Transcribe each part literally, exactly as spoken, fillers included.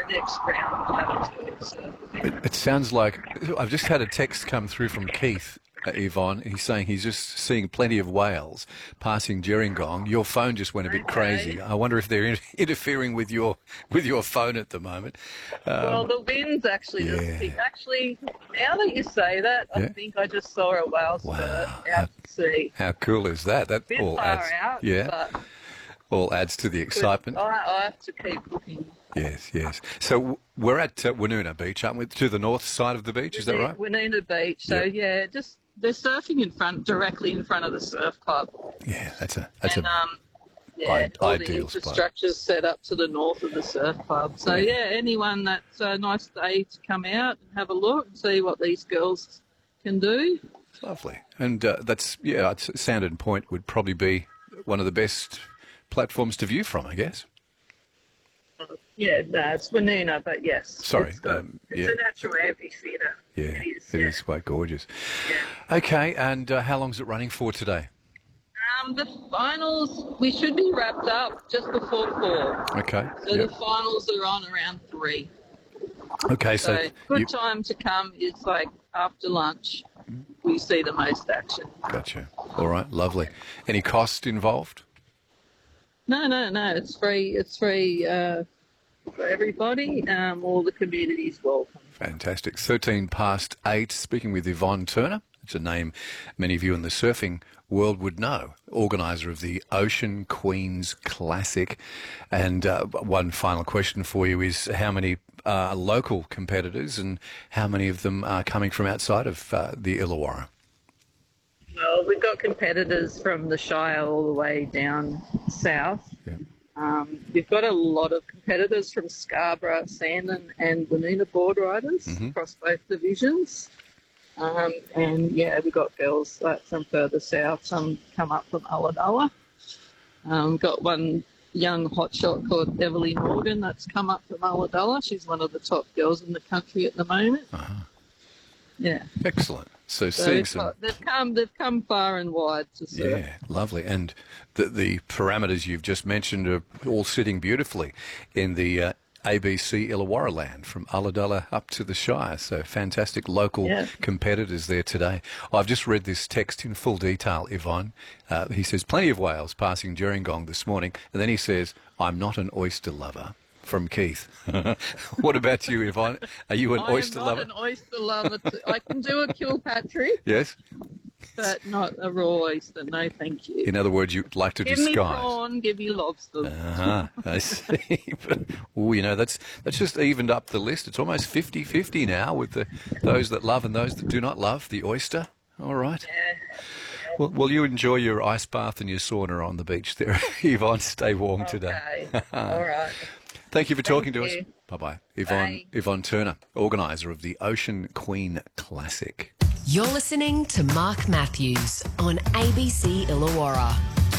next round we'll have a two-week surf. It, it sounds like I've just had a text come through from Keith, uh, Yvonne. He's saying he's just seeing plenty of whales passing Gerringong. Your phone just went a bit Okay. crazy. I wonder if they're in, interfering with your with your phone at the moment. Um, Well, the wind's actually just yeah. picked. Actually, now that you say that, I Yeah. think I just saw a whale Wow. skirt out to sea. how cool is that? That Bit all far adds, out, yeah, but all adds to the excitement. I, I have to keep looking. Yes, yes. So w- we're at uh, Woonona Beach, aren't we? To the north side of the beach, is that right? Woonona Beach. So Yeah. yeah, just they're surfing in front, directly in front of the surf club, Yeah, that's a that's and a um, yeah, I- all the ideal spot. infrastructure's set up to the north of the surf club. So Yeah. yeah, anyone that's a nice day to come out and have a look and see what these girls can do. lovely. And uh, that's yeah, it's, Sandon Point would probably be one of the best platforms to view from, I guess. Yeah, no, it's Woonona, but yes. Sorry, It's, got- um, it's yeah. a natural amphitheatre. Yeah, It is, it yeah. is quite gorgeous. Yeah. Okay, and uh, how long's it running for today? Um, the finals, we should be wrapped up just before four. Okay. So yep. the finals are on around three. Okay, so, So good you, time to come is like after lunch. We see the most action. gotcha. All right, lovely. Any cost involved? No, no, no. It's free. It's free uh, for everybody. Um, all the community's welcome. Fantastic. thirteen past eight, speaking with Yvonne Turner. It's a name many of you in the surfing world would know. Organiser of the Ocean Queens Classic. And uh, one final question for you is how many uh, local competitors and how many of them are coming from outside of uh, the Illawarra? Well, we've got competitors from the Shire all the way down south. Yeah. Um, we've got a lot of competitors from Scarborough, Sandon and Woonona board riders Mhm. across both divisions. Um, and yeah, we've got girls like from further south. Some come up from Ulladulla. Um, got one young hotshot called Evelyn Morgan that's come up from Ulladulla. She's one of the top girls in the country at the moment. Uh-huh. Yeah. Excellent. So, So seeing they've, some... got- they've come they've come far and wide to surf. Yeah, lovely. And the, the parameters you've just mentioned are all sitting beautifully in the uh, A B C Illawarra land from Ulladulla up to the Shire. So fantastic local Yeah. competitors there today. I've just read this text in full detail, Yvonne. Uh, he says, plenty of whales passing Gerringong this morning. And then he says, I'm not an oyster lover. From Keith. What about you, Yvonne? Are you an I oyster am lover? not an oyster lover. Too. I can do a Kilpatrick, Yes? but not a raw oyster. No, thank you. In other words, you'd like to Give me disguise. prawn, give me lobster. Uh-huh, I see. But, oh, you know, that's that's just evened up the list. It's almost fifty-fifty now with the those that love and those that do not love the oyster. All right. Yeah. Well, well, you enjoy your ice bath and your sauna on the beach there, Yvonne. Stay warm today. Okay. All right. Thank you for talking to you. us. Bye-bye. Yvonne, Bye. Yvonne Turner, organiser of the Ocean Queen Classic. You're listening to Mark Matthews on A B C Illawarra.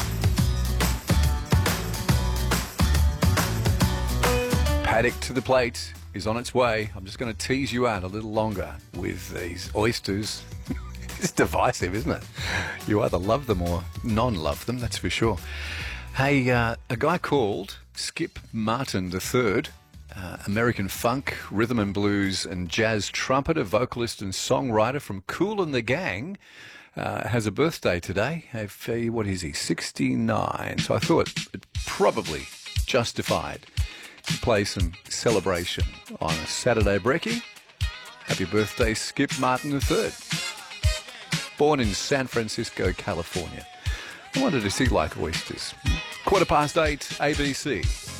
Paddock to the plate is on its way. I'm just going to tease you out a little longer with these oysters. It's divisive, isn't it? You either love them or non-love them, that's for sure. Hey, uh, a guy called Skip Martin the third, uh, American funk, rhythm and blues and jazz trumpeter, vocalist and songwriter from Kool and the Gang, uh, has a birthday today. If, uh, what is he, sixty-nine. So I thought it probably justified to play some celebration on a Saturday brekkie. Happy birthday, Skip Martin the third. Born in San Francisco, California. I wondered if he liked oysters. Quarter past eight, A B C.